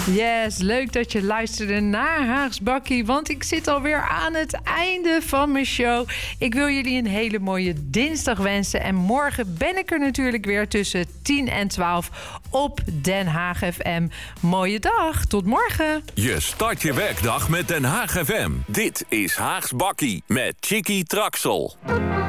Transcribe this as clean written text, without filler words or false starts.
Yes, leuk dat je luisterde naar Haags Bakkie, want ik zit alweer aan het einde van mijn show. Ik wil jullie een hele mooie dinsdag wensen en morgen ben ik er natuurlijk weer tussen 10 en 12 op Den Haag FM. Mooie dag, tot morgen. Je start je werkdag met Den Haag FM. Dit is Haags Bakkie met Chickie Traxel.